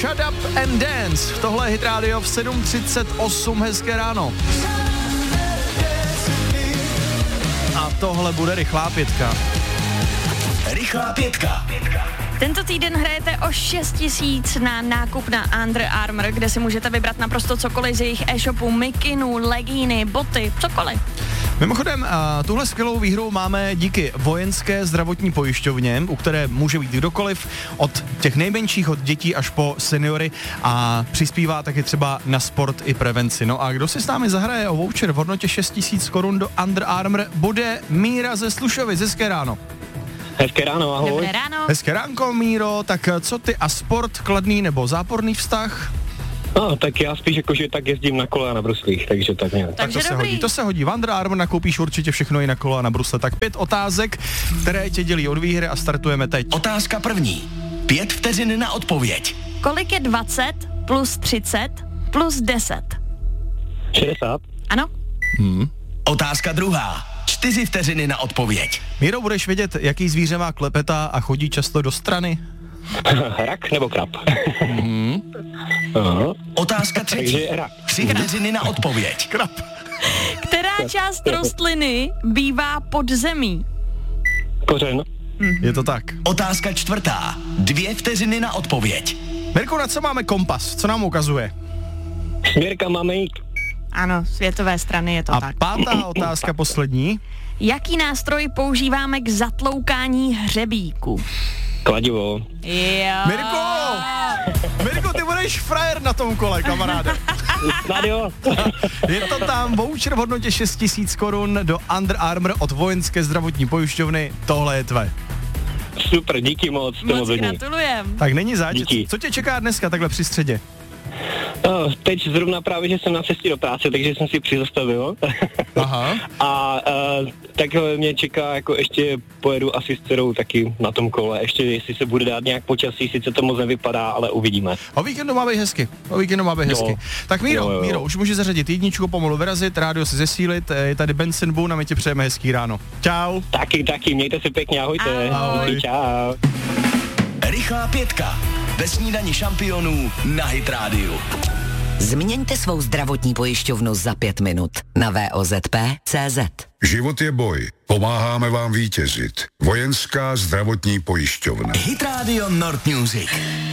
Shut Up and Dance. Tohle je Hit Radio v 7:38, hezké ráno. A tohle bude rychlá pětka. Rychlá pětka. Tento týden hrajete o 6 000 na nákup na Under Armour, kde si můžete vybrat naprosto cokoliv z jejich e-shopu, mikinu, legíny, boty, cokoliv. Mimochodem, tuhle skvělou výhru máme díky Vojenské zdravotní pojišťovně, u které může být kdokoliv, od těch nejmenších, od dětí až po seniory, a přispívá taky třeba na sport i prevenci. No a kdo si s námi zahraje o voucher v hodnotě 6 000 korun do Under Armour, bude Míra ze Slušovic. Hezké ráno. Hezké ráno, ahoj. Dobré ráno. Hezké ránko, Míro, tak co ty a sport, kladný nebo záporný vztah? No, tak já spíš jakože tak jezdím na kole a na bruslích, takže tak nějak. Takže to se hodí. V Under Armour nakoupíš určitě všechno i na kolo a na brusle. Tak 5 otázek, které tě dělí od výhry, a startujeme teď. Otázka první. 5 vteřin na odpověď. Kolik je 20 plus 30 plus 10? 60. Ano? Otázka druhá. 4 vteřiny na odpověď. Míro, budeš vědět, jaký zvíře má klepeta a chodí často do strany? Rak nebo krab? Otázka třetí. Takže rak. 3 vteřiny na odpověď. Krab. Která část rostliny bývá pod zemí? Kořen. Je to tak. Otázka čtvrtá. 2 vteřiny na odpověď. Mirko, na co máme kompas? Co nám ukazuje? Směrka máme jít. Ano, světové strany je to A tak. pátá otázka, poslední. Jaký nástroj používáme k zatloukání hřebíku? Kladivo. Jo. Mirko, ty budeš frajer na tom kole, kamaráde. Snad jo. Je to tam voucher v hodnotě 6 000 korun do Under Armour od Vojenské zdravotní pojišťovny. Tohle je tvé. Super, díky moc. Moc gratulujem. Tak není zač. Díky. Co tě čeká dneska takhle při středě? No, teď zrovna právě, že jsem na cestě do práce, takže jsem si přizastavil. Aha. A tak mě čeká, jako ještě pojedu asi s dcerou taky na tom kole. Ještě jestli se bude dát nějak počasí, sice to moc nevypadá, ale uvidíme. O víkendu má být hezky. Tak Míro, už můžeš zařadit jedničku, pomalu vyrazit, rádio si zesílit, je tady Benson Boone a my ti přejeme hezký ráno. Čau. Taky, mějte se pěkně, ahojte. Ahoj. Čau. Rychlá pětka. Ve snídani šampionů na Hit Radio. Změňte svou zdravotní pojišťovnu za 5 minut na VOZP.cz. Život je boj. Pomáháme vám vítězit. Vojenská zdravotní pojišťovna. Hit Radio Nord Music.